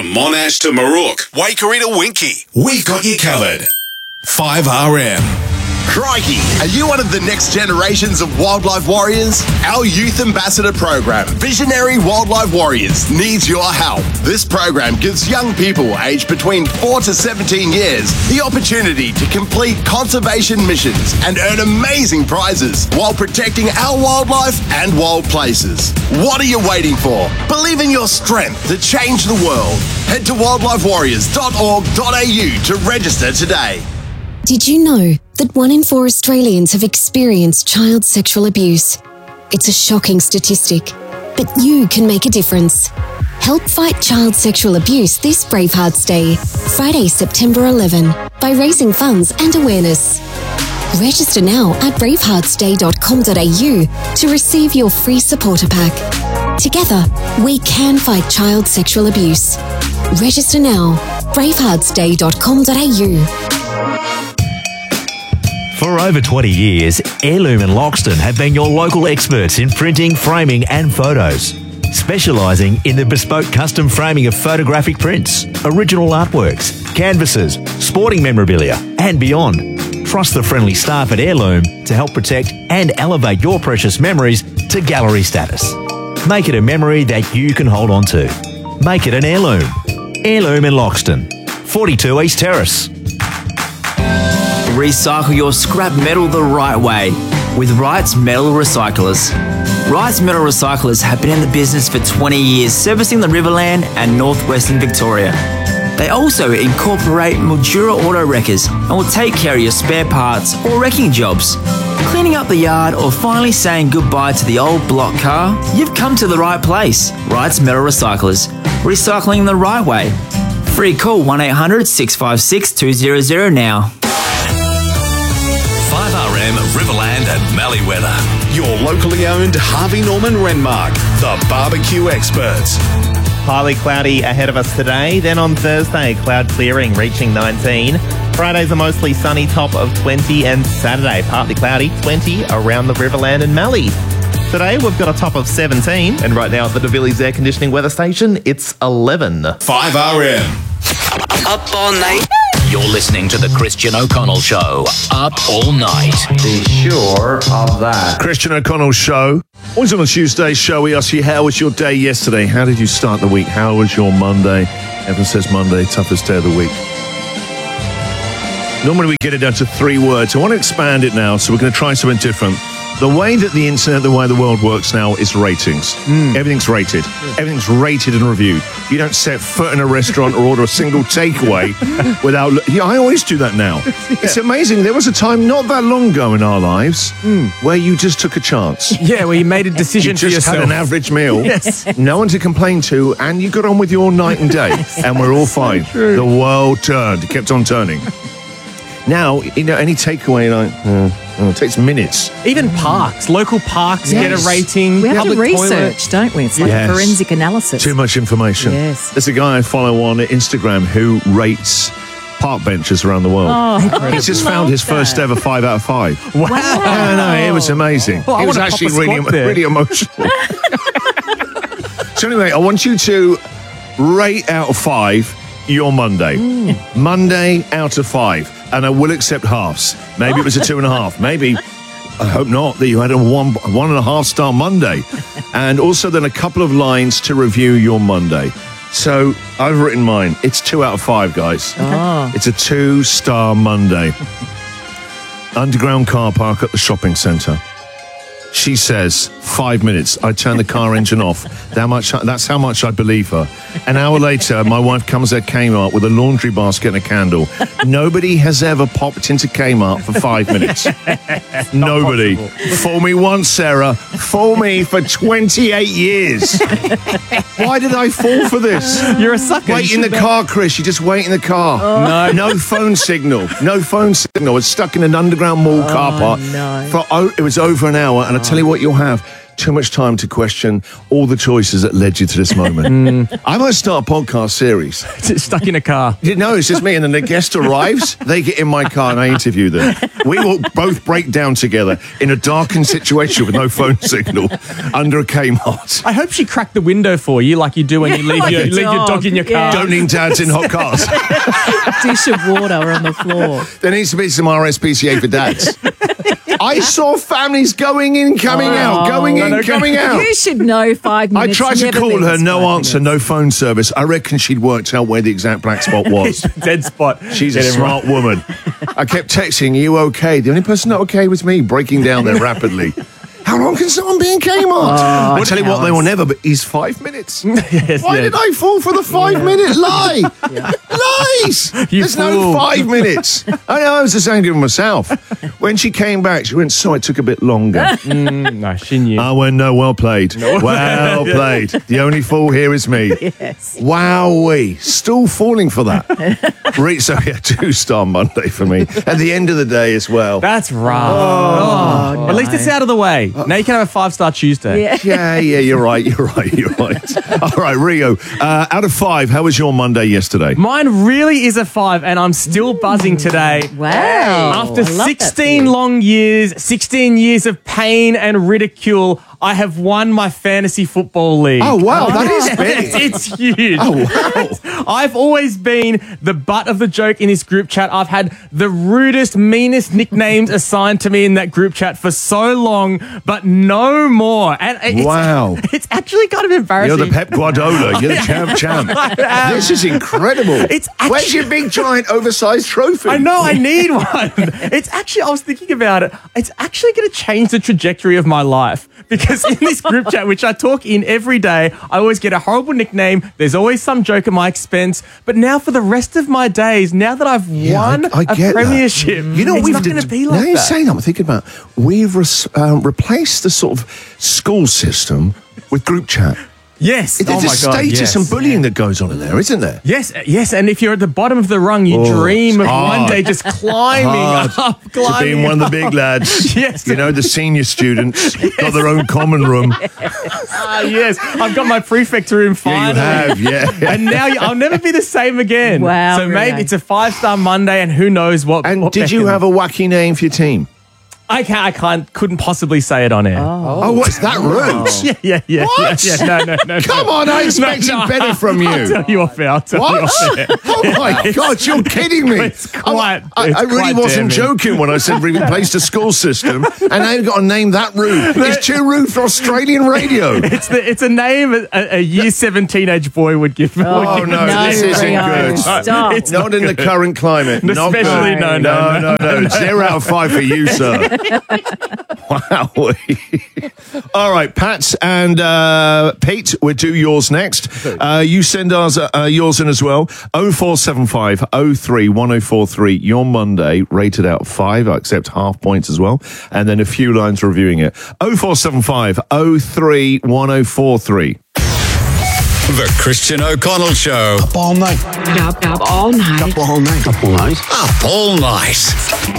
From Monash to Marook, Waikerie to Winky, we've got you covered. 5RM. Crikey, are you one of the next generations of wildlife warriors? Our Youth Ambassador program, Visionary Wildlife Warriors, needs your help. This program gives young people aged between 4 to 17 years the opportunity to complete conservation missions and earn amazing prizes while protecting our wildlife and wild places. What are you waiting for? Believe in your strength to change the world. Head to wildlifewarriors.org.au to register today. Did you know that 1 in 4 Australians have experienced child sexual abuse? It's a shocking statistic, but you can make a difference. Help fight child sexual abuse this Bravehearts Day, Friday, September 11, by raising funds and awareness. Register now at braveheartsday.com.au to receive your free supporter pack. Together, we can fight child sexual abuse. Register now, braveheartsday.com.au. For over 20 years, Heirloom and Loxton have been your local experts in printing, framing and photos, specialising in the bespoke custom framing of photographic prints, original artworks, canvases, sporting memorabilia and beyond. Trust the friendly staff at Heirloom to help protect and elevate your precious memories to gallery status. Make it a memory that you can hold on to. Make it an heirloom. Heirloom in Loxton, 42 East Terrace. Recycle your scrap metal the right way with Wright's Metal Recyclers. Wright's Metal Recyclers have been in the business for 20 years, servicing the Riverland and northwestern Victoria. They also incorporate Mildura auto wreckers and will take care of your spare parts or wrecking jobs. Cleaning up the yard or finally saying goodbye to the old block car? You've come to the right place. Wright's Metal Recyclers. Recycling the right way. Free call 1800 656 200 now. 5RM Riverland and Mallee weather. Your locally owned Harvey Norman Renmark, the barbecue experts. Highly cloudy ahead of us today. Then on Thursday, cloud clearing reaching 19. Friday's a mostly sunny top of 20 and Saturday partly cloudy 20 around the Riverland and Mallee. Today we've got a top of 17 and right now at the DeVilliers Air Conditioning Weather Station it's 11. 5RM. Up all night. You're listening to the Christian O'Connell Show, up all night. Be sure of that. Christian O'Connell Show. Always on a Tuesday show, we ask you, how was your day yesterday? How did you start the week? How was your Monday? Evan says Monday, toughest day of the week. Normally we get it down to 3 words. I want to expand it now, so we're going to try something different. The way that the internet, the way the world works now is ratings. Everything's rated. Everything's rated and reviewed. You don't set foot in a restaurant or order a single takeaway without... Yeah, I always do that now. It's amazing. There was a time not that long ago in our lives where you just took a chance. Yeah, where you made a decision for yourself. You just had an average meal. Yes. No one to complain to, and you got on with your night and day. And we're all fine. True. The world turned. It kept on turning. Now, you know, any takeaway, like, it takes minutes. Even parks, local parks get a rating. We have to public research, toilet. don't we? It's like forensic analysis. Too much information. Yes. There's a guy I follow on Instagram who rates park benches around the world. Oh, He's just found his first ever 5 out of 5. Wow. I know, it was amazing. Well, it was actually really emotional. So anyway, I want you to rate out of 5 your Monday. Monday out of 5. And I will accept halves. Maybe it was a 2.5. Maybe, I hope not, that you had a 1.5 star Monday. And also then a couple of lines to review your Monday. So I've written mine. It's 2 out of 5, guys. Oh. It's a 2-star Monday. Underground car park at the shopping centre. She says, 5 minutes. I turn the car engine off. That's how much I believe her. An hour later, my wife comes at Kmart with a laundry basket and a candle. Nobody has ever popped into Kmart for 5 minutes. Nobody. Fool me once, Sarah. Fool me for 28 years. Why did I fall for this? You're a sucker. Wait in the car, Chris. You just wait in the car. No. No phone signal. No phone signal. I was stuck in an underground mall car park. No. It was over an hour, and I tell you what you'll have. too much time to question all the choices that led you to this moment. I might start a podcast series. Stuck in a car. No, it's just me. And then the guest arrives, they get in my car and I interview them. We will both break down together in a darkened situation with no phone signal under a Kmart. I hope she cracked the window for you like you do when you leave, like your dog in your car. Don't need dads in hot cars. Dish of water on the floor. There needs to be some RSPCA for dads. I saw families going in, coming out, going in, coming out. You should know 5 I minutes. tried to never call her, leaves no 5 answer, minutes. no phone service. I reckon she'd worked out where the exact black spot was. Dead spot. She's a smart woman. I kept texting, "Are you okay?" The only person not okay was me, breaking down there rapidly. How long can someone be in Kmart? I tell you what, they will never, but is 5 minutes? Yes, Why did I fall for the 5-minute lie? Lies! There's no fool. 5 minutes. I know, I was just angry with myself. When she came back, she went, "So it took a bit longer." No, she knew. I went, "No, well played. Well played. The only fool here is me." Yes. Wowee. Still falling for that. So, yeah, 2-star Monday for me. At the end of the day as well. That's rough. Oh, At least it's out of the way. Now you can have a 5-star Tuesday. Yeah. Yeah, you're right. All right, Rio, out of 5, how was your Monday yesterday? Mine really is a 5, and I'm still buzzing today. Wow. After I love that 16 for you. long years, 16 years of pain and ridicule, I have won my fantasy football league. Oh, wow, that is big. It's huge. Oh, wow. I've always been the butt of the joke in this group chat. I've had the rudest, meanest nicknames assigned to me in that group chat for so long, but no more. And it's actually kind of embarrassing. You're the Pep Guardiola. You're the champ. This is incredible. Where's your big, giant, oversized trophy? I know, I need one. It's actually, I was thinking about it, it's actually going to change the trajectory of my life. Because in this group chat, which I talk in every day, I always get a horrible nickname. There's always some joke at my expense. But now for the rest of my days, now that I've won I a get premiership, that. You know, it's not going to be like now you're that. saying that, I'm thinking about, we've replaced the sort of school system with group chat. Yes. There's a status and bullying that goes on in there, isn't there? Yes. And if you're at the bottom of the rung, you dream of one day just climbing up. To being one of the big lads. Yes. You know, the senior students got their own common room. Yes. I've got my prefect room finally. Yeah, you have, yeah. And now I'll never be the same again. Wow, So maybe Rio. it's a 5-star Monday, and who knows what. And what did you beckons. have a wacky name for your team? I couldn't possibly say it on air. Oh, what's that rude? Yeah. What? Yeah. No. Come on, I expected better from you. I'll tell you off air. What? Oh my God, you're kidding me. It's quite. I really wasn't joking when I said we replaced the school system, and now you've got to name that rude. It's too rude for Australian radio. It's a name a year 7 teenage boy would give me. Oh no, this isn't good. Stop. It's not in the current climate. Not Especially good. no. 0 out of 5 for you, sir. Wow. All right, Pat and Pete, we'll do yours next. You send us yours in as well. 0475 03 1043. Your Monday, rated out of 5. I accept half points as well. And then a few lines reviewing it. 0475 03 1043. The Christian O'Connell Show. Up all night. Up all night. Up all night. Up all night. Up all night.